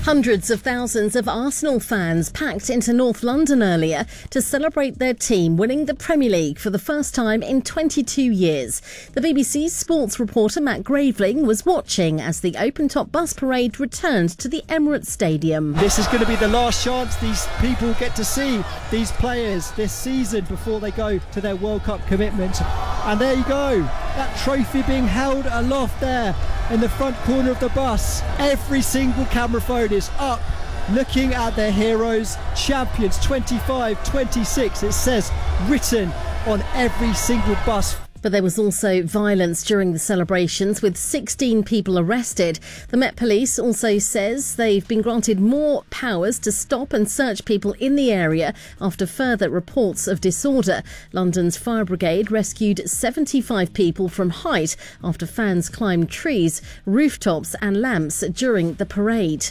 Hundreds of thousands of Arsenal fans packed into North London earlier to celebrate their team winning the Premier League for the first time in 22 years. The BBC's sports reporter Matt Graveling was watching as the open-top bus parade returned to the Emirates Stadium. This is going to be the last chance these people get to see these players this season before they go to their World Cup commitment. And there you go, that trophy being held aloft there in the front corner of the bus. Every single camera phone is up looking at their heroes, champions 25-26, it says written on every single bus. But there was also violence during the celebrations, with 16 people arrested. The Met Police also says they've been granted more powers to stop and search people in the area after further reports of disorder. London's fire brigade rescued 75 people from height after fans climbed trees, rooftops and lamps during the parade.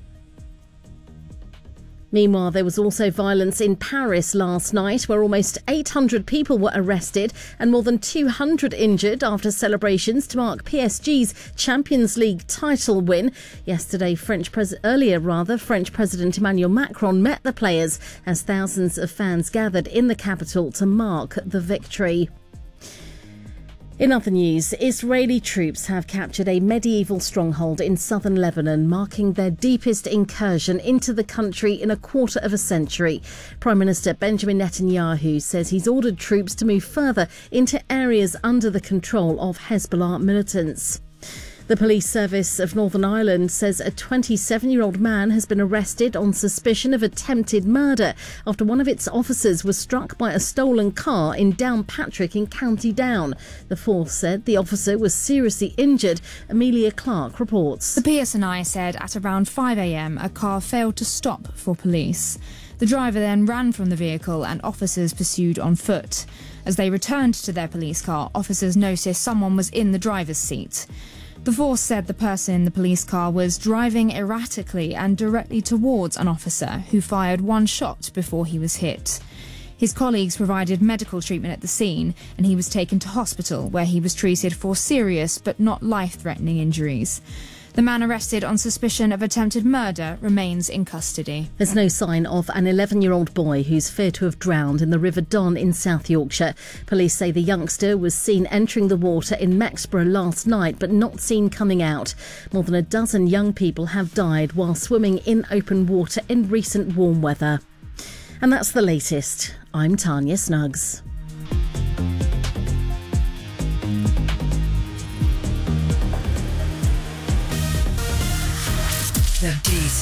Meanwhile, there was also violence in Paris last night, where almost 800 people were arrested and more than 200 injured after celebrations to mark PSG's Champions League title win. French President Emmanuel Macron met the players as thousands of fans gathered in the capital to mark the victory. In other news, Israeli troops have captured a medieval stronghold in southern Lebanon, marking their deepest incursion into the country in a quarter of a century. Prime Minister Benjamin Netanyahu says he's ordered troops to move further into areas under the control of Hezbollah militants. The police service of Northern Ireland says a 27-year-old man has been arrested on suspicion of attempted murder after one of its officers was struck by a stolen car in Downpatrick in County Down. The force said the officer was seriously injured. Amelia Clark reports. The PSNI said at around 5 a.m. a car failed to stop for police. The driver then ran from the vehicle and officers pursued on foot. As they returned to their police car, officers noticed someone was in the driver's seat. The force said the person in the police car was driving erratically and directly towards an officer who fired one shot before he was hit. His colleagues provided medical treatment at the scene and he was taken to hospital where he was treated for serious but not life-threatening injuries. The man arrested on suspicion of attempted murder remains in custody. There's no sign of an 11-year-old boy who's feared to have drowned in the River Don in South Yorkshire. Police say the youngster was seen entering the water in Mexborough last night but not seen coming out. More than a dozen young people have died while swimming in open water in recent warm weather. And that's the latest. I'm Tanya Snuggs. The